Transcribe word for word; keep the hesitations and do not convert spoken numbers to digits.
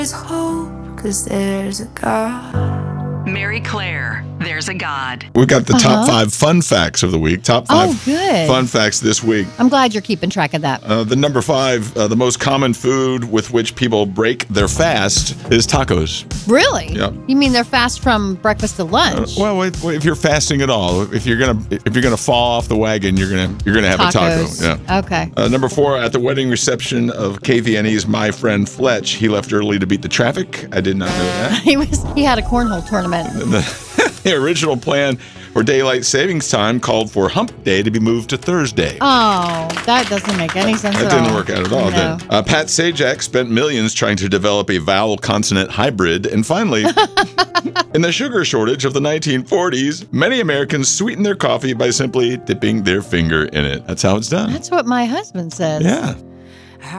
There's hope, because there's a God. Mary Claire, There's a God. We've got the top Uh-huh. five fun facts of the week. Top five Oh, good. fun facts this week. I'm glad you're keeping track of that. Uh, the number five, uh, the most common food with which people break their fast is tacos. Really? Yeah. You mean they're fast from breakfast to lunch? Well, wait, wait, if you're fasting at all, if you're gonna if you're gonna fall off the wagon, you're gonna you're gonna have Tacos. a taco. Yeah. Okay. Uh, number four, at the wedding reception of K V N E's My Friend Fletch, he left early to beat the traffic. I did not know that. He was he had a cornhole tournament. The, the original plan for daylight savings time called for Hump Day to be moved to Thursday. Oh, that doesn't make any sense That at didn't all. work out at all, No. did it? Uh, Pat Sajak spent millions trying to develop a vowel-consonant hybrid, and finally, in the sugar shortage of the nineteen forties, many Americans sweeten their coffee by simply dipping their finger in it. That's how it's done. That's what my husband says. Yeah.